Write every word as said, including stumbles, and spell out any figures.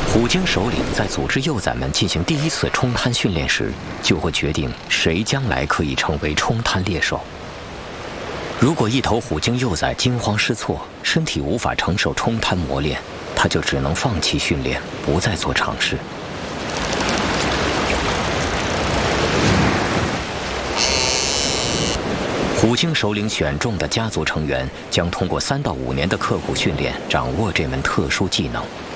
虎鲸首领在组织幼崽们进行第一次冲滩训练时，就会决定谁将来可以成为冲滩猎手。如果一头虎鲸幼崽惊慌失措，身体无法承受冲滩磨练，它就只能放弃训练，不再做尝试。虎鲸首领选中的家族成员将通过三到五年的刻苦训练，掌握这门特殊技能。